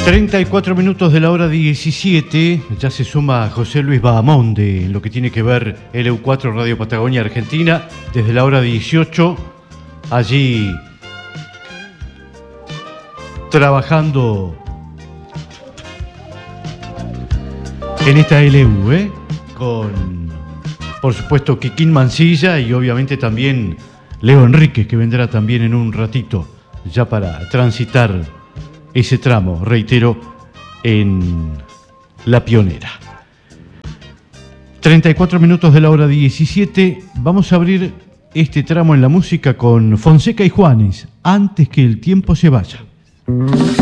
34 minutos de la hora 17, ya se suma José Luis Bahamonde en lo que tiene que ver LU4 Radio Patagonia Argentina, desde la hora 18, allí trabajando en esta LU, con, por supuesto, Kikín Mancilla y obviamente también Leo Enríquez, que vendrá también en un ratito, ya para transitar ese tramo, reitero, en La Pionera. 34 minutos de la hora 17. Vamos a abrir este tramo en la música con Fonseca y Juanes, Antes que el tiempo se vaya.